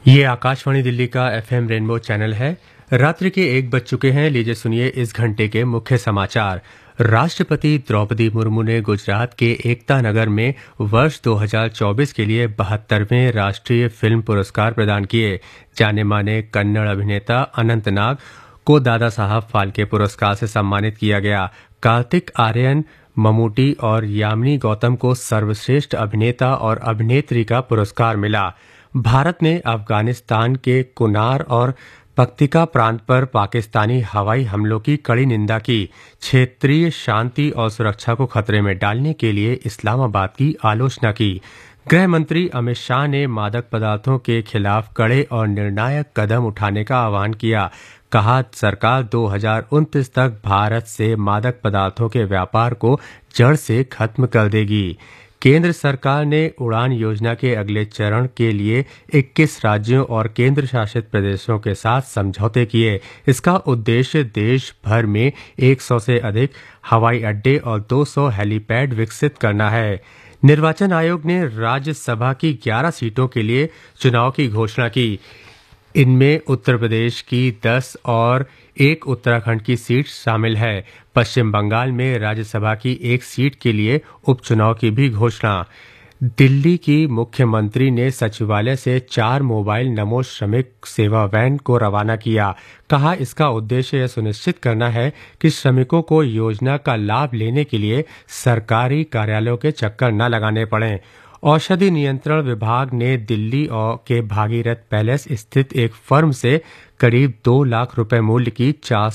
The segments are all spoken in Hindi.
ये आकाशवाणी दिल्ली का एफएम रेनबो चैनल है। रात्रि के 1 बज चुके हैं। लीजिए सुनिए इस घंटे के मुख्य समाचार। राष्ट्रपति द्रौपदी मुर्मू ने गुजरात के एकता नगर में वर्ष 2024 के लिए 72वें राष्ट्रीय फिल्म पुरस्कार प्रदान किए। जाने माने कन्नड़ अभिनेता अनंत नाग को दादा साहब फाल्के पुरस्कार से सम्मानित किया गया। कार्तिक आर्यन, ममूटी और यामिनी गौतम को सर्वश्रेष्ठ अभिनेता और अभिनेत्री का पुरस्कार मिला। भारत ने अफगानिस्तान के कुनार और पक्तिका प्रांत पर पाकिस्तानी हवाई हमलों की कड़ी निंदा की। क्षेत्रीय शांति और सुरक्षा को खतरे में डालने के लिए इस्लामाबाद की आलोचना की। गृह मंत्री अमित शाह ने मादक पदार्थों के खिलाफ कड़े और निर्णायक कदम उठाने का आह्वान किया। कहा, सरकार 2029 तक भारत से मादक पदार्थों के व्यापार को जड़ से खत्म कर देगी। केंद्र सरकार ने उड़ान योजना के अगले चरण के लिए 21 राज्यों और केंद्र शासित प्रदेशों के साथ समझौते किए। इसका उद्देश्य देश भर में 100 से अधिक हवाई अड्डे और 200 हेलीपैड विकसित करना है। निर्वाचन आयोग ने राज्यसभा की 11 सीटों के लिए चुनाव की घोषणा की। इनमें उत्तर प्रदेश की 10 और एक उत्तराखंड की सीट शामिल है। पश्चिम बंगाल में राज्यसभा की 1 सीट के लिए उपचुनाव की भी घोषणा। दिल्ली की मुख्यमंत्री ने सचिवालय से 4 मोबाइल नमो श्रमिक सेवा वैन को रवाना किया। कहा, इसका उद्देश्य यह सुनिश्चित करना है कि श्रमिकों को योजना का लाभ लेने के लिए सरकारी कार्यालयों के चक्कर न लगाने पड़ें। औषधि नियंत्रण विभाग ने दिल्ली के भागीरथ पैलेस स्थित एक फर्म से करीब 2 लाख रुपए मूल्य की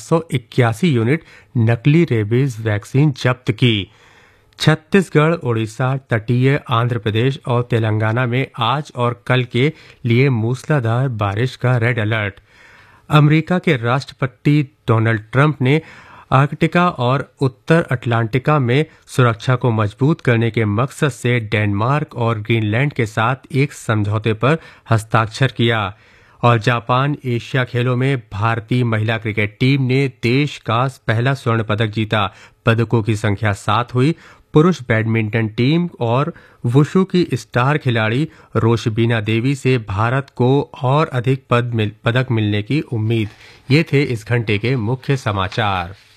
481 यूनिट नकली रेबीज वैक्सीन जब्त की। छत्तीसगढ़, उड़ीसा, तटीय आंध्र प्रदेश और तेलंगाना में आज और कल के लिए मूसलाधार बारिश का रेड अलर्ट। अमेरिका के राष्ट्रपति डोनाल्ड ट्रंप ने आर्कटिका और उत्तर अटलांटिका में सुरक्षा को मजबूत करने के मकसद से डेनमार्क और ग्रीनलैंड के साथ एक समझौते पर हस्ताक्षर किया। और जापान एशिया खेलों में भारतीय महिला क्रिकेट टीम ने देश का पहला स्वर्ण पदक जीता। पदकों की संख्या 7 हुई। पुरुष बैडमिंटन टीम और वुशु की स्टार खिलाड़ी रोशबीना देवी से भारत को और अधिक पदक मिलने की उम्मीद। ये थे इस घंटे के मुख्य समाचार।